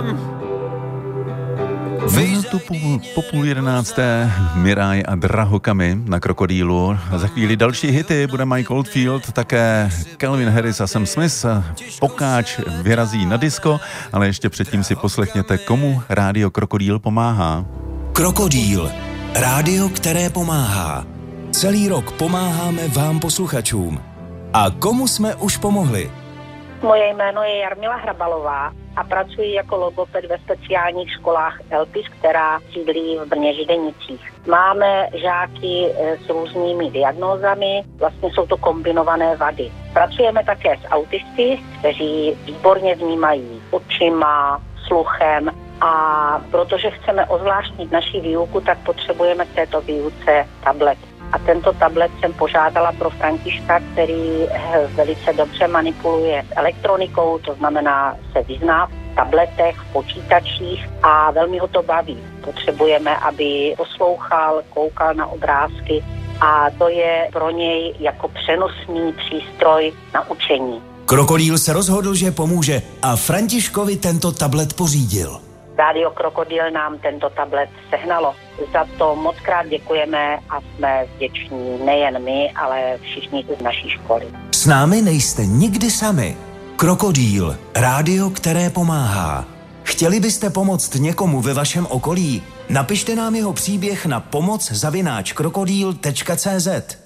Minutu po půl 11. Miraj a Drahokami na Krokodýlu. Za chvíli další hity, bude Mike Oldfield, také Calvin Harris a Sam Smith. Pokáč vyrazí na disko, ale ještě předtím si poslechněte, komu Rádio Krokodýl pomáhá. Krokodýl. Rádio, které pomáhá. Celý rok pomáháme vám posluchačům. A komu jsme už pomohli? Moje jméno je Jarmila Hrabalová a pracuji jako logoped ve speciálních školách Elpis, která sídlí v Brně Židenicích. Máme žáky s různými diagnózami, vlastně jsou to kombinované vady. Pracujeme také s autisty, kteří výborně vnímají očima, sluchem, a protože chceme ozvláštnit naši výuku, tak potřebujeme k této výuce tablet. A tento tablet jsem požádala pro Františka, který velice dobře manipuluje s elektronikou, to znamená se vyzná v tabletech, v počítačích a velmi ho to baví. Potřebujeme, aby poslouchal, koukal na obrázky a to je pro něj jako přenosný přístroj na učení. Krokodýl se rozhodl, že pomůže a Františkovi tento tablet pořídil. Rádio Krokodýl nám tento tablet sehnalo. Za to moc krát děkujeme a jsme vděční nejen my, ale všichni z naší školy. S námi nejste nikdy sami. Krokodýl, rádio, které pomáhá. Chtěli byste pomoct někomu ve vašem okolí? Napište nám jeho příběh na pomoc@krokodýl.cz.